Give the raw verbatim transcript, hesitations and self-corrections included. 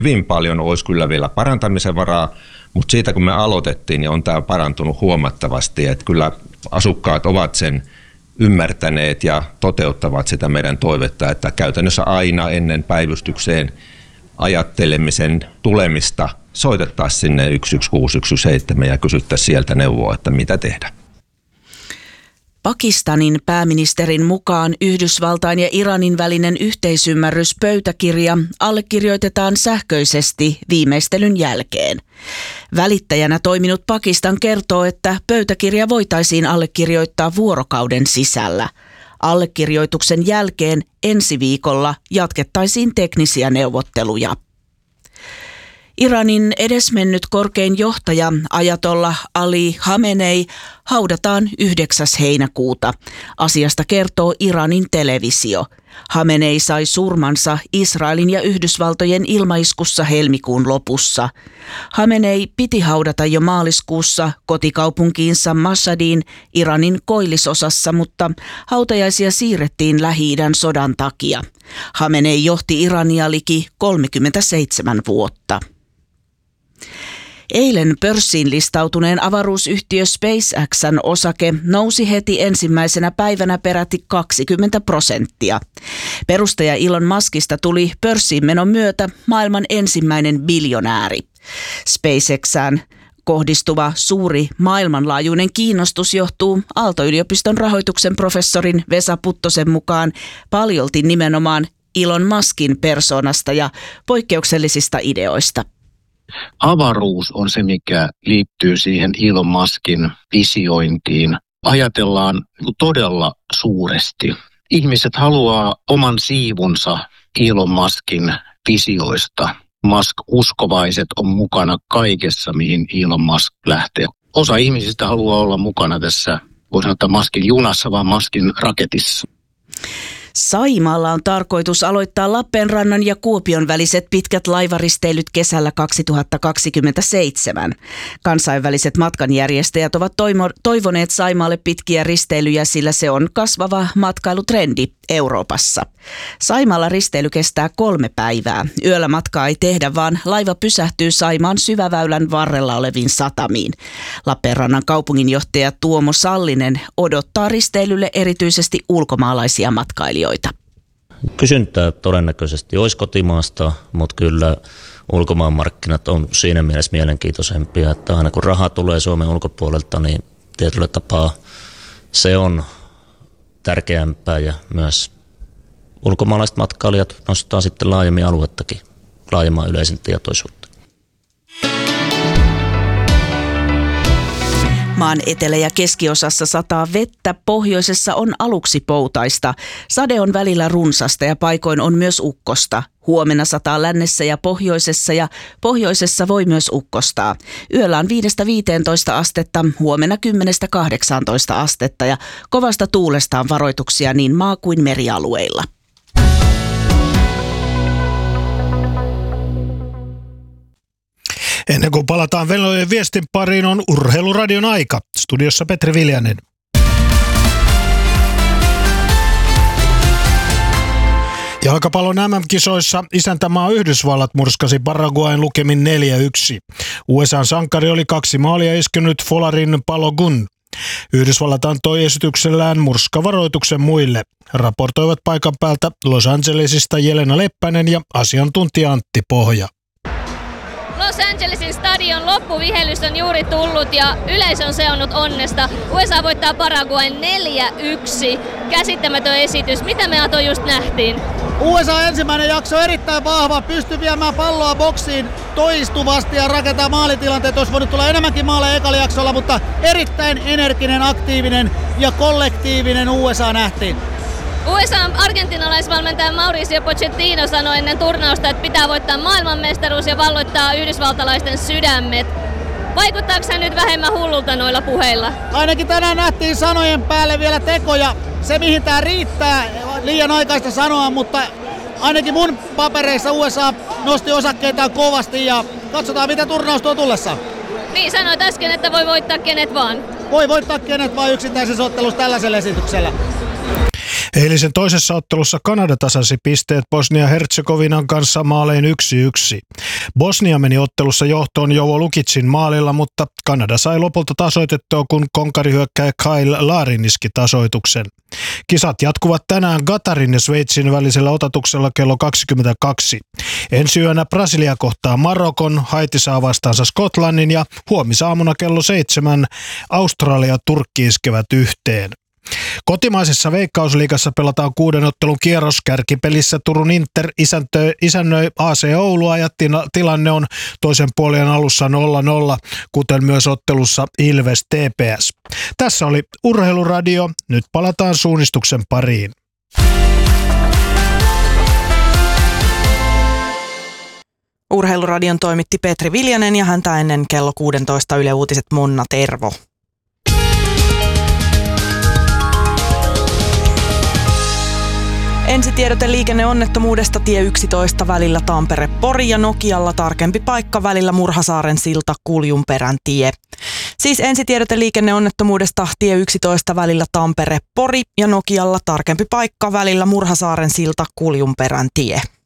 Hyvin paljon olisi kyllä vielä parantamisen varaa, mutta siitä kun me aloitettiin, niin on tämä parantunut huomattavasti, että kyllä asukkaat ovat sen ymmärtäneet ja toteuttavat sitä meidän toivetta, että käytännössä aina ennen päivystykseen ajattelemisen tulemista soitettaisiin sinne yksi yksi kuusi yksi seitsemän ja kysyttäisiin sieltä neuvoa, että mitä tehdä. Pakistanin pääministerin mukaan Yhdysvaltain ja Iranin välinen yhteisymmärryspöytäkirja allekirjoitetaan sähköisesti viimeistelyn jälkeen. Välittäjänä toiminut Pakistan kertoo, että pöytäkirja voitaisiin allekirjoittaa vuorokauden sisällä. Allekirjoituksen jälkeen ensi viikolla jatkettaisiin teknisiä neuvotteluja. Iranin edesmennyt korkein johtaja Ajatollah Ali Khamenei haudataan yhdeksäs heinäkuuta. Asiasta kertoo Iranin televisio. Khamenei sai surmansa Israelin ja Yhdysvaltojen ilmaiskussa helmikuun lopussa. Khamenei piti haudata jo maaliskuussa kotikaupunkiinsa Mashhadiin Iranin koillisosassa, mutta hautajaisia siirrettiin Lähi-idän sodan takia. Khamenei johti Irania liki kolmekymmentäseitsemän vuotta. Eilen pörssiin listautuneen avaruusyhtiö SpaceXn osake nousi heti ensimmäisenä päivänä peräti kaksikymmentä prosenttia. Perustaja Elon Muskista tuli pörssiin menon myötä maailman ensimmäinen biljonääri. SpaceXään kohdistuva suuri maailmanlaajuinen kiinnostus johtuu Aalto-yliopiston rahoituksen professorin Vesa Puttosen mukaan paljolti nimenomaan Elon Muskin persoonasta ja poikkeuksellisista ideoista. Avaruus on se, mikä liittyy siihen Elon Muskin visiointiin. Ajatellaan todella suuresti. Ihmiset haluaa oman siivunsa Elon Muskin visioista. Musk-uskovaiset on mukana kaikessa, mihin Elon Musk lähtee. Osa ihmisistä haluaa olla mukana tässä, voi sanoa, Muskin junassa, vaan Muskin raketissa. Saimaalla on tarkoitus aloittaa Lappeenrannan ja Kuopion väliset pitkät laivaristeilyt kesällä kaksituhattakaksikymmentäseitsemän. Kansainväliset matkanjärjestäjät ovat toivoneet Saimaalle pitkiä risteilyjä, sillä se on kasvava matkailutrendi Euroopassa. Saimaalla risteily kestää kolme päivää. Yöllä matkaa ei tehdä, vaan laiva pysähtyy Saimaan syväväylän varrella oleviin satamiin. Lappeenrannan kaupunginjohtaja Tuomo Sallinen odottaa risteilylle erityisesti ulkomaalaisia matkailijoita. Kysyntää todennäköisesti olisi kotimaasta, mutta kyllä ulkomaanmarkkinat on siinä mielessä mielenkiintoisempia, että aina kun raha tulee Suomen ulkopuolelta, niin tietyllä tapaa se on tärkeämpää ja myös ulkomaalaiset matkailijat nostaa sitten laajemmin aluettakin, laajemman yleisen tietoisuutta. Maan etelä- ja keskiosassa sataa vettä, pohjoisessa on aluksi poutaista. Sade on välillä runsasta ja paikoin on myös ukkosta. Huomenna sataa lännessä ja pohjoisessa ja pohjoisessa voi myös ukkostaa. Yöllä on viidestä viiteentoista astetta, huomenna kymmenestä kahdeksaantoista astetta ja kovasta tuulesta on varoituksia niin maa- kuin merialueilla. Ennen kuin palataan Venäjän viestin pariin, on Urheiluradion aika. Studiossa Petri Viljanen. Jalkapallon M M-kisoissa isäntämaa Yhdysvallat murskasi Paraguayn lukemin neljä yksi. U S A:n sankari oli kaksi maalia iskenyt Folarin Balogun. Yhdysvallat antoi esityksellään murskavaroituksen muille. Raportoivat paikan päältä Los Angelesista Jelena Leppänen ja asiantuntija Antti Pohja. Los Angelesin stadion loppuvihellys on juuri tullut ja yleisö on seonnut onnesta. U S A voittaa Paraguayn neljä yksi. Käsittämätön esitys. Mitä me Ato just nähtiin? U S A ensimmäinen jakso erittäin vahva. Pystyi viemään palloa boksiin toistuvasti ja rakentaa maalitilanteet. Olisi voinut tulla enemmänkin maaleja ekalla jaksolla, mutta erittäin energinen, aktiivinen ja kollektiivinen U S A nähtiin. U S A:n argentinalaisvalmentaja Mauricio Pochettino sanoi ennen turnausta, että pitää voittaa maailmanmestaruus ja valloittaa yhdysvaltalaisten sydämet. Vaikuttaako hän nyt vähemmän hullulta noilla puheilla? Ainakin tänään nähtiin sanojen päälle vielä tekoja. Se mihin tää riittää, liian aikaista sanoa, mutta ainakin mun papereissa U S A nosti osakkeitaan kovasti ja katsotaan mitä turnaus tuo tullessa. Niin, sanoit äsken, että voi voittaa kenet vaan. Voi voittaa kenet vaan yksittäisessä ottelussa tällaisella esityksellä. Eilisen toisessa ottelussa Kanada tasasi pisteet Bosnia-Herzegovinan kanssa maalein yksi yksi. Bosnia meni ottelussa johtoon Jovo Lukicin maalilla, mutta Kanada sai lopulta tasoitettua, kun konkarihyökkäjä Kyle Larin iski tasoituksen. Kisat jatkuvat tänään Qatarin ja Sveitsin välisellä otatuksella kello kaksikymmentäkaksi. Ensi yönä Brasilia kohtaa Marokon, Haiti saa vastaansa Skotlannin ja huomisaamuna kello seitsemän Australia ja Turkki iskevät yhteen. Kotimaisessa Veikkausliigassa pelataan kuuden ottelun kierros. Kärkipelissä Turun Inter isäntö, isännöi A C Oulua ja tilanne on toisen puolen alussa nolla nolla, kuten myös ottelussa Ilves T P S. Tässä oli Urheiluradio. Nyt palataan suunnistuksen pariin. Urheiluradion toimitti Petri Viljanen ja häntä ennen kello kuusitoista Yle Uutiset Monna Tervo. Ensitiedote liikenneonnettomuudesta tie yksitoista välillä Tampere-Pori ja Nokialla tarkempi paikka välillä Murhasaaren silta Kuljunperän tie. Siis ensitiedote liikenneonnettomuudesta tie yksitoista välillä Tampere-Pori ja Nokialla tarkempi paikka välillä Murhasaaren silta Kuljunperän tie.